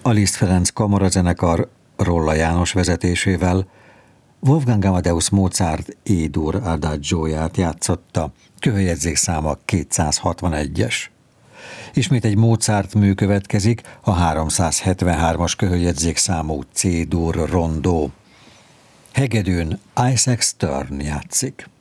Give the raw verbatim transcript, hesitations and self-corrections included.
a Liszt Ferenc Kamarazenekar Rolla János vezetésével Wolfgang Amadeus Mozart E-dur Adagio-ját játszotta, köhöjegyzék száma kétszázhatvanegyes. Ismét egy Mozart mű következik, a háromszázhetvenhármas köhöjegyzék számú C-dur rondó. Hegedűn Isaac Stern játszik.